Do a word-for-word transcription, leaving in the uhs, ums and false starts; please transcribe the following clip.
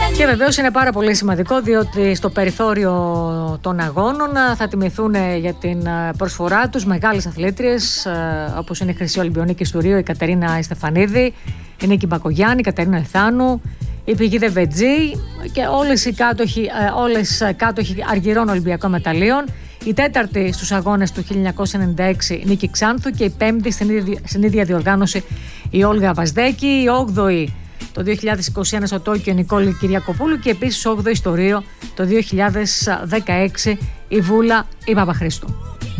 Και βεβαίως είναι πάρα πολύ σημαντικό, διότι στο περιθώριο των αγώνων θα τιμηθούν για την προσφορά τους μεγάλες αθλήτριες, όπως είναι η Χρυσή Ολυμπιονίκη του Ρίο, η Κατερίνα Στεφανίδη, η Νίκη Μπακογιάννη, η Κατερίνα Εθάνου, η Πηγή Βετζή και όλες οι κάτοχοι, όλες κάτοχοι αργυρών Ολυμπιακών μεταλλίων. Η τέταρτη στους αγώνες του χίλια εννιακόσια ενενήντα έξι Νίκη Ξάνθου και η πέμπτη στην ίδια, στην ίδια διοργάνωση η Όλγα Βαζδέκη, η όγδοη το δύο χιλιάδες είκοσι ένα στο Τόκιο η Νικόλη Κυριακοπούλου και επίσης όγδοη στο Ρίο το δύο χιλιάδες δεκαέξι η Βούλα η Παπαχρήστου.